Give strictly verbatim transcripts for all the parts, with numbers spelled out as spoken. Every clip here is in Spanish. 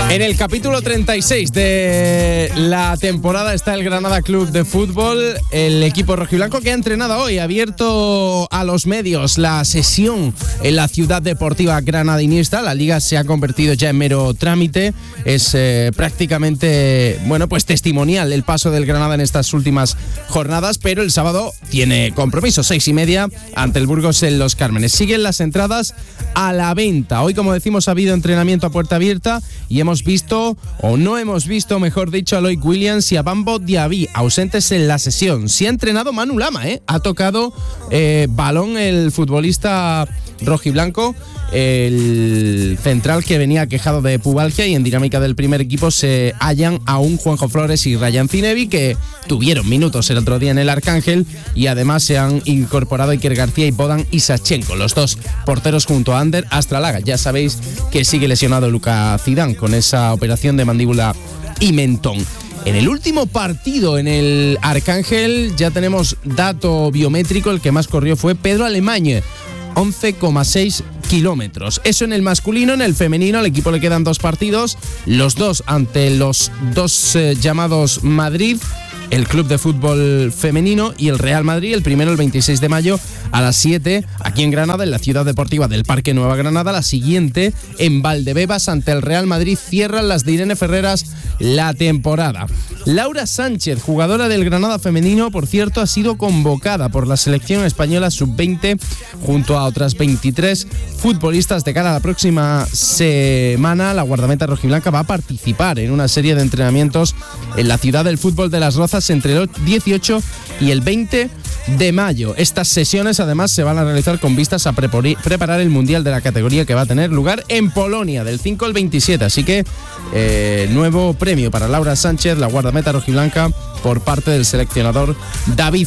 En el capítulo treinta y seis de la temporada está el Granada Club de Fútbol, el equipo rojiblanco que ha entrenado hoy, ha abierto a los medios la sesión en la ciudad deportiva granadinista. La liga se ha convertido ya en mero trámite, es eh, prácticamente, bueno, pues testimonial el paso del Granada en estas últimas jornadas, pero el sábado tiene compromiso, seis y media, ante el Burgos en Los Cármenes. Siguen las entradas a la venta. Hoy, como decimos, ha habido entrenamiento a puerta abierta y hemos visto, o no hemos visto, mejor dicho, a Loic Williams y a Bambo Diaby ausentes en la sesión. Sí ha entrenado Manu Lama, ¿eh? Ha tocado eh, balón el futbolista rojiblanco, el central que venía quejado de pubalgia, y en dinámica del primer equipo se hallan aún Juanjo Flores y Ryan Zinebi, que tuvieron minutos el otro día en el Arcángel, y además se han incorporado Iker García y Bodan Isachenko, los dos porteros junto a Ander Astralaga. Ya sabéis que sigue lesionado Luka Zidane con esa operación de mandíbula y mentón. En el último partido en el Arcángel ya tenemos dato biométrico, el que más corrió fue Pedro Alemany, once coma seis kilómetros. Eso en el masculino. En el femenino al equipo le quedan dos partidos, los dos ante los dos eh, llamados Madrid, el Club de Fútbol Femenino, y el Real Madrid. El primero el veintiséis de mayo a las siete aquí en Granada, en la ciudad deportiva del Parque Nueva Granada. La siguiente en Valdebebas ante el Real Madrid. Cierran las de Irene Ferreras la temporada. Laura Sánchez, jugadora del Granada femenino, por cierto, ha sido convocada por la selección española sub veinte junto a otras veintitrés futbolistas. De cara a la próxima semana, la guardameta rojiblanca va a participar en una serie de entrenamientos en la ciudad del fútbol de Las Rozas entre el dieciocho y el veinte de mayo. Estas sesiones además se van a realizar con vistas a preparar el Mundial de la categoría, que va a tener lugar en Polonia del cinco al veintisiete. Así que eh, nuevo premio para Laura Sánchez, la guardameta rojiblanca, por parte del seleccionador David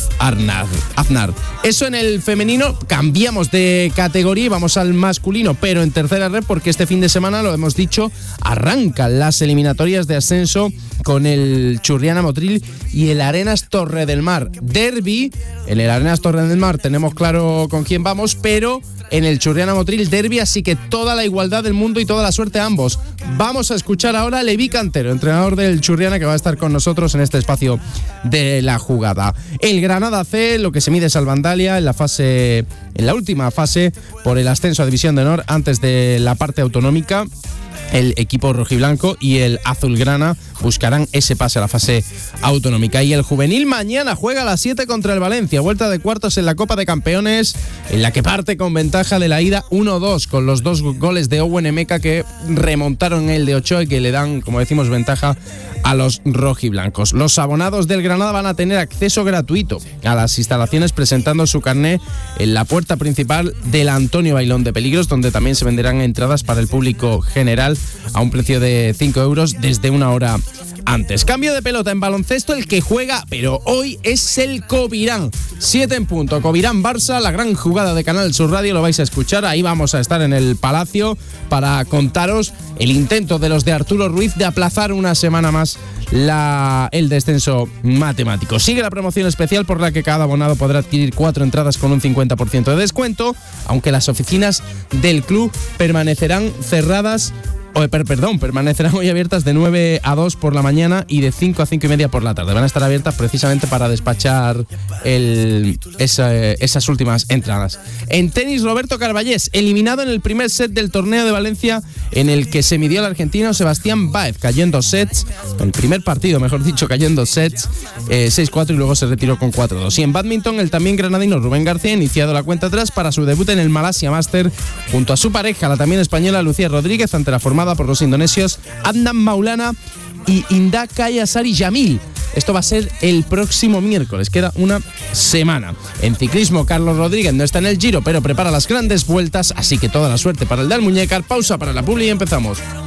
Aznar. Eso en el femenino. Cambiamos de categoría y vamos al masculino, pero en tercera red, porque este fin de semana, lo hemos dicho, arrancan las eliminatorias de ascenso con el Churriana Motril y el Arenas Torre del Mar derbi. En el Arenas Torre del Mar tenemos claro con quién vamos, pero en el Churriana Motril derbi, así que toda la igualdad del mundo y toda la suerte a ambos. Vamos a escuchar ahora a Levi Cantero, entrenador del Churriana, que va a estar con nosotros en este espacio de la jugada. El Granada C, lo que se mide es al Vandalia en la fase, en la última fase por el ascenso a División de Honor antes de la parte autonómica. El equipo rojiblanco y el azulgrana buscarán ese pase a la fase autonómica. Y el juvenil mañana juega a las siete contra el Valencia, vuelta de cuartos en la Copa de Campeones, en la que parte con ventaja de la ida uno dos, con los dos goles de Owen Emeka, que remontaron el de Ochoa y que le dan, como decimos, ventaja a los rojiblancos. Los abonados del Granada van a tener acceso gratuito a las instalaciones presentando su carné en la puerta principal del Antonio Bailón de Peligros, donde también se venderán entradas para el público general a un precio de cinco euros desde una hora antes. Cambio de pelota en baloncesto, el que juega, pero hoy, es el Covirán. siete en punto, Covirán Barça, la gran jugada de Canal Sur Radio, lo vais a escuchar. Ahí vamos a estar en el Palacio para contaros el intento de los de Arturo Ruiz de aplazar una semana más la, el descenso matemático. Sigue la promoción especial por la que cada abonado podrá adquirir cuatro entradas con un cincuenta por ciento de descuento, aunque las oficinas del club permanecerán cerradas O, per, perdón, permanecerán hoy abiertas de nueve a dos por la mañana y de cinco a cinco y media por la tarde. Van a estar abiertas precisamente para despachar el, esa, esas últimas entradas. En tenis, Roberto Carballés, eliminado en el primer set del torneo de Valencia, en el que se midió el argentino Sebastián Báez. Cayó en dos sets, en el primer partido, mejor dicho, cayó en dos sets, eh, seis cuatro, y luego se retiró con cuatro dos. Y en badminton, el también granadino Rubén García ha iniciado la cuenta atrás para su debut en el Malasia Master junto a su pareja, la también española Lucía Rodríguez, ante la formada por los indonesios Adnan Maulana y Indah Kayasari Jamil. Esto va a ser el próximo miércoles, queda una semana. En ciclismo, Carlos Rodríguez no está en el Giro, pero prepara las grandes vueltas, así que toda la suerte para el de Almuñécar. Pausa para la publi y empezamos.